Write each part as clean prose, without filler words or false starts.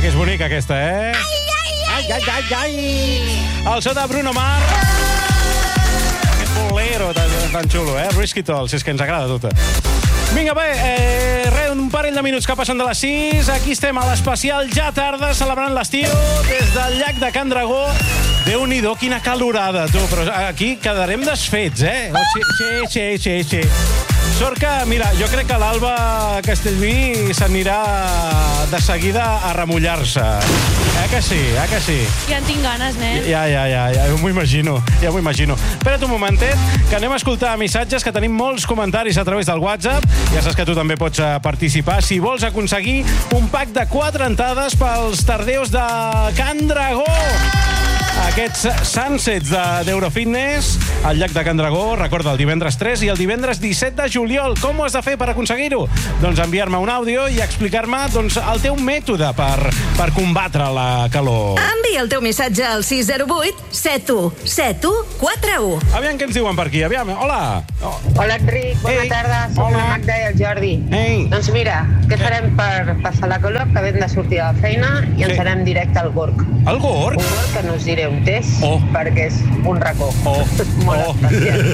que és bonica, aquesta, eh? Ai, ai, ai, ai! El so de Bruno Mars. Aquest bolero tan xulo, eh? Risky Toll, si és que ens agrada tota. Vinga, bé, un parell de minuts que passen de les 6. Aquí estem a l'especial Ja Tarda, celebrant l'estiu des del llac de Can Dragó. Déu-n'hi-do, quina calorada, tu. Però aquí quedarem desfets, eh? Sí. Sort que, mira, jo crec que l'Alba Castellví s'anirà de seguida a remullar-se. Que sí? Ja en tinc ganes, nen. Ja m'ho imagino. Espera't un momentet, que anem a escoltar missatges, que tenim molts comentaris a través del WhatsApp. Ja saps que tu també pots participar si vols aconseguir un pack de 4 entrades pels tardeus de Can Dragó. Aquests sunsets d'Eurofitness al llac de Can Dragó, recorda, el divendres 3 i el divendres 17 de juliol. Com ho has de fer per aconseguir-ho? Doncs enviar-me un àudio i explicar-me el teu mètode per combatre la calor. Envia el teu missatge al 608 71 71 41. Aviam què ens diuen per aquí, aviam. Hola. Hola, Enric, bona tarda. Soc la Magda i el Jordi. Ei. Doncs mira, què farem per passar la calor? Acabem de sortir de la feina i ens anem directe al Gorg. Al Gorg? Un Gorg que no us diré un test, perquè és un racó. Molt especial.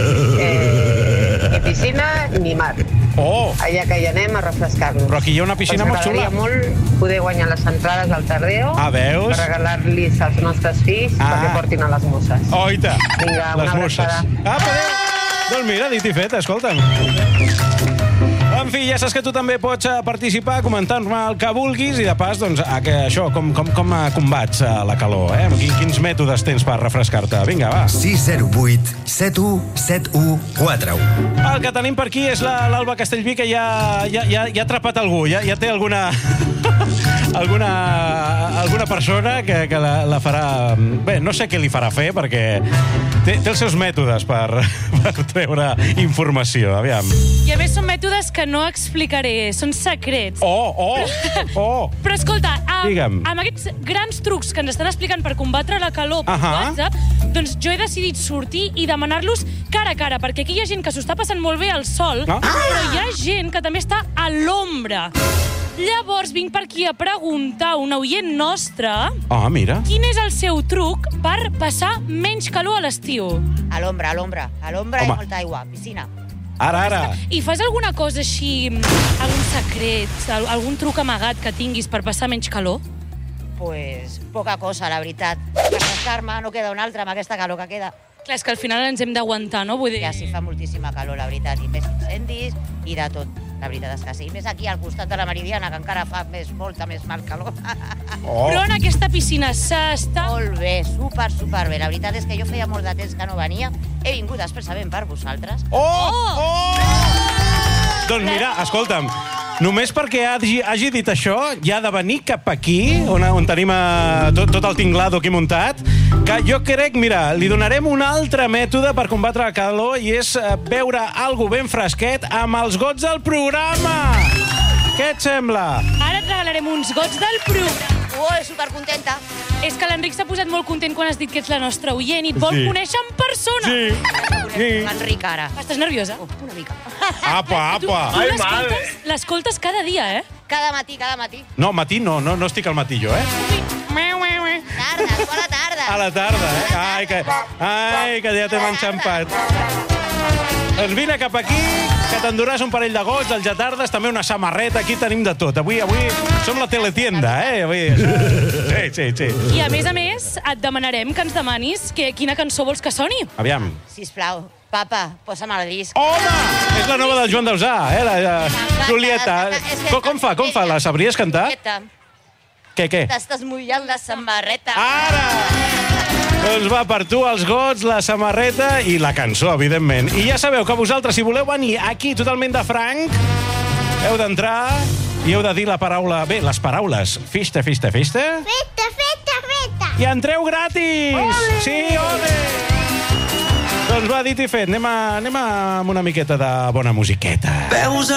Ni piscina ni mar. Allà que hi anem a refrescar-nos. Però aquí hi ha una piscina molt xula. Ens agradaria molt poder guanyar les entrades al Tardeo. Veus? Per regalar-los als nostres fills perquè portin a les musses. Oita, vinga, les una musses. abraçada. Doncs mira, dit i fet, escolta'm. En fi, ja saps que tu també pots participar comentant-me el que vulguis i de pas, doncs, això, com combats la calor, eh? Quins mètodes tens per refrescar-te? Vinga, va. 608 71 71 41. El que tenim per aquí és l'Alba Castellví, que ja ha atrapat algú, ja té alguna persona que la farà... Bé, no sé què li farà fer, perquè té els seus mètodes per treure informació. Aviam. I a més són mètodes que no explicaré, són secrets. Però escolta, digue'm. amb aquests grans trucs que ens estan explicant per combatre la calor per WhatsApp, doncs jo he decidit sortir i demanar-los cara a cara, perquè aquí hi ha gent que s'ho està passant molt bé al sol, però hi ha gent que també està a l'ombra. Llavors vinc per aquí a preguntar a un oient nostre mira. Quin és el seu truc per passar menys calor a l'estiu. A l'ombra i molta aigua, piscina. Ara. I fas alguna cosa així, algun secret, algun truc amagat que tinguis per passar menys calor? Pues poca cosa, la veritat. Refrescar-me, no queda una altra amb aquesta calor que queda. Clar, és que al final ens hem d'aguantar, no? Vull dir... Ja sí fa moltíssima calor, la veritat, i més incendis i de tot. La veritat és que sí. I més aquí al costat de la Meridiana, que encara fa molta més mal calor. Però en aquesta piscina s'està... Molt bé, superbé. La veritat és que jo feia molt de temps que no venia. He vingut expressament per vosaltres. Doncs mira, escolta'm, només perquè hagi dit això, ja ha de venir cap aquí, on tenim tot el tinglado aquí muntat, que jo crec, mira, li donarem un altre mètode per combatre la calor i és beure algo ben fresquet amb els gots del programa. Què et sembla? Ara et regalarem uns gots del programa. Supercontenta. És que l'Enric s'ha posat molt content quan has dit que ets la nostra oient i et vol conèixer en persona. Sí. L'Enric, ara. Estàs nerviosa? Una mica. Apa. Tu l'escoltes cada dia, eh? Cada matí. No, matí no estic al matí jo, eh? Tarda, tu a la tarda. A la tarda, eh? Ai, que ja t'hem enxampat. Doncs vine cap aquí, que t'enduràs un parell de gots, al Ja Tardes, també una samarreta, aquí tenim de tot. Avui som la teletienda, eh? Sí. I a més, et demanarem que ens demanis quina cançó vols que soni. Aviam. Sisplau, papa, posa'm el disc. Home! És la nova del Joan Dausà, la Julieta. Com fa? La sabries cantar? Què? T'estàs mullant la samarreta. Ara! Doncs va per tu, els gots, la samarreta i la cançó, evidentment. I ja sabeu que vosaltres, si voleu venir aquí totalment de franc, heu d'entrar i heu de dir la paraula... Bé, les paraules. Festa. Festa. I entreu gratis! Ole! Sí, ole! Doncs va, dit i fet, anem amb una miqueta de bona musiqueta. Veus